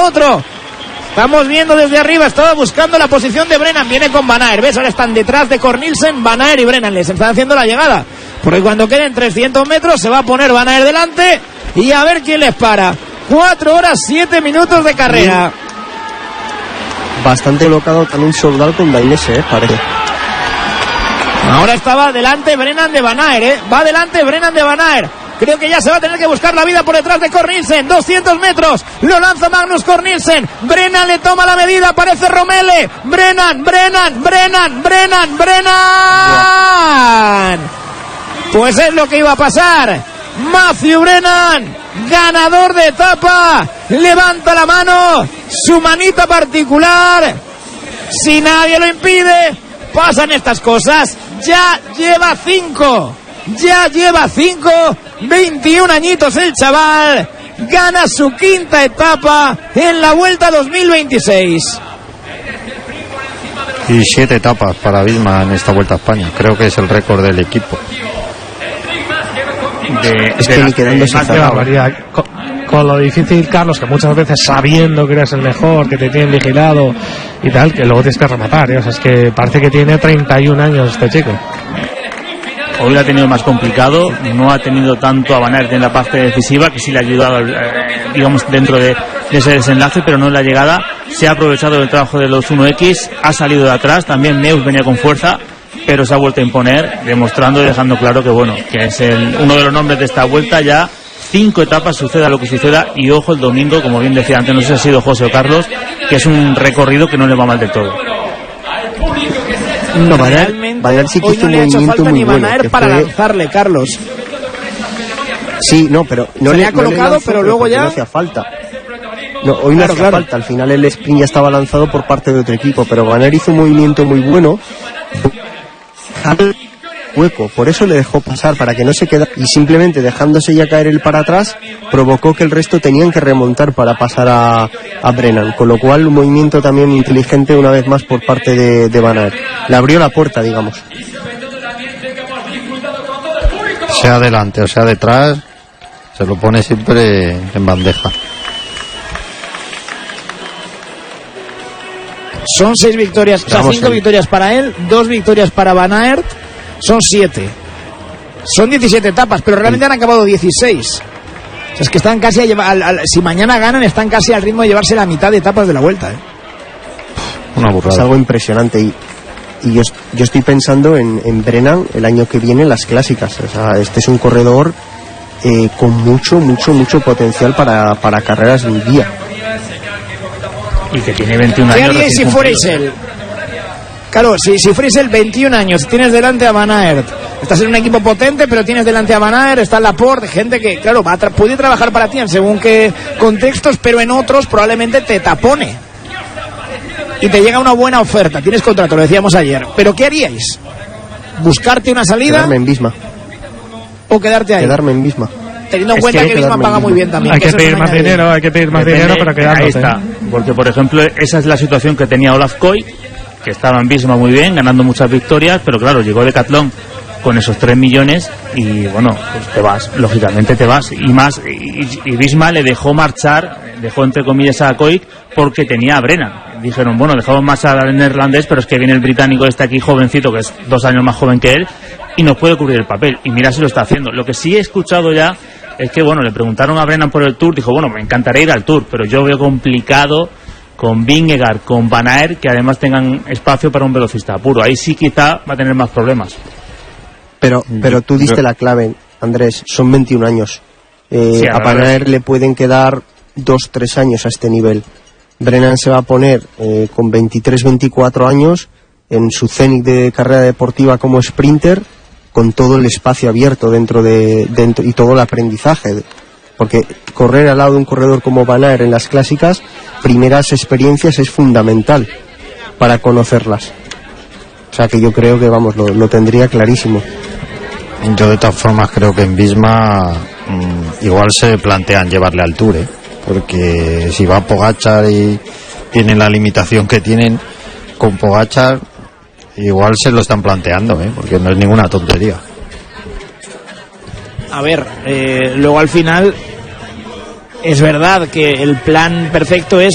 otro. Estamos viendo desde arriba, estaba buscando la posición de Brennan, viene con Van Aert, ¿ves? Ahora están detrás de Cornelissen, Van Aert y Brennan, les están haciendo la llegada, porque cuando queden 300 metros se va a poner Van Aert delante y a ver quién les para. 4 horas 7 minutos de carrera. Bastante colocado también Soldal con Dainese, parece. Ahora estaba delante Brennan de Van Aert, va delante Brennan de Van Aert. Creo que ya se va a tener que buscar la vida por detrás de Cornelissen. 200 metros. Lo lanza Magnus Cornelissen. Brennan le toma la medida. Aparece Romele. Brennan. Pues es lo que iba a pasar. Matthew Brennan, ganador de etapa. Levanta la mano. Su manita particular. Si nadie lo impide, pasan estas cosas. Ya lleva 5. 21 añitos el chaval, gana su quinta etapa en la Vuelta 2026. Y 7 etapas para Visma en esta Vuelta a España. Creo que es el récord del equipo. Es que ni quedándose con lo difícil, Carlos, que muchas veces sabiendo que eres el mejor, que te tienen vigilado y tal, que luego tienes que rematar, ¿eh? O sea, es que parece que tiene 31 años este chico. Hoy lo ha tenido más complicado, no ha tenido tanto a Van Aert en la parte decisiva, que sí le ha ayudado, digamos, dentro de ese desenlace, pero no en la llegada. Se ha aprovechado del trabajo de los 1X, ha salido de atrás, también Neus venía con fuerza, pero se ha vuelto a imponer, demostrando y dejando claro que, bueno, que es uno de los nombres de esta vuelta. Ya 5 etapas, suceda lo que suceda, y ojo el domingo, como bien decía antes, no sé si ha sido José o Carlos, que es un recorrido que no le va mal del todo. No, Van Aert sí que hizo un movimiento muy bueno. Para lanzarle, Carlos. Sí, no, pero no se le ha colocado, lanzó, pero luego ya no hacía falta. No, hoy no hacía falta. Al final el sprint ya estaba lanzado por parte de otro equipo, pero Van Aert hizo un movimiento muy bueno. Hueco, por eso le dejó pasar, para que no se quedara, y simplemente dejándose ya caer el para atrás provocó que el resto tenían que remontar para pasar a Brennan, con lo cual un movimiento también inteligente una vez más por parte de Van Aert. Le abrió la puerta, digamos. Sea adelante o sea detrás, se lo pone siempre en bandeja. Son 6 victorias, o sea, 5 victorias para él, 2 victorias para Van Aert. Son 7. Son 17 etapas, pero realmente han acabado 16. O sea, es que están casi si mañana ganan, están casi al ritmo de llevarse la mitad de etapas de la Vuelta, ¿eh? Una burrada. Es algo impresionante. Y yo estoy pensando en Brennan el año que viene en las clásicas. O sea, este es un corredor con mucho potencial para carreras del día. Y que tiene 21 años. ¿Qué haríais si fuerais él? Claro, si Friesel 21 años, tienes delante a Van Aert, estás en un equipo potente, pero tienes delante a Van Aert, está Laporte, gente que, claro, puede trabajar para ti en según qué contextos, pero en otros probablemente te tapone. Y te llega una buena oferta, tienes contrato, lo decíamos ayer. ¿Pero qué haríais? ¿Buscarte una salida? Quedarme en Visma. ¿O quedarte ahí? Quedarme en Visma. Teniendo en cuenta que Visma paga muy bien también. Hay que pedir más dinero, para quedarse. Ahí está, porque por ejemplo, esa es la situación que tenía Olaf Koy, que estaba en Visma muy bien, ganando muchas victorias, pero claro, llegó Decathlon con esos 3 millones y bueno, pues te vas, lógicamente te vas, y más, y Visma le dejó marchar, dejó entre comillas a Koik porque tenía a Brennan. Dijeron, bueno, dejamos marchar al neerlandés, pero es que viene el británico este aquí jovencito, que es 2 años más joven que él, y nos puede cubrir el papel, y mira si lo está haciendo. Lo que sí he escuchado ya es que, bueno, le preguntaron a Brennan por el Tour, dijo, bueno, me encantaría ir al Tour, pero yo veo complicado con Vingegaard, con Van Aert, que además tengan espacio para un velocista puro. Ahí sí quizá va a tener más problemas. Pero tú diste la clave, Andrés, son 21 años. Sí, a Van Aert le pueden quedar 2-3 años a este nivel. Brennan se va a poner con 23-24 años en su cenit de carrera deportiva como sprinter, con todo el espacio abierto dentro y todo el aprendizaje. Porque correr al lado de un corredor como Van Aert en las clásicas, primeras experiencias, es fundamental para conocerlas. O sea que yo creo que, vamos, lo tendría clarísimo. Yo de todas formas creo que en Visma igual se plantean llevarle al Tour, porque si va Pogačar y tienen la limitación que tienen con Pogačar, igual se lo están planteando, porque no es ninguna tontería. A ver, luego al final es verdad que el plan perfecto es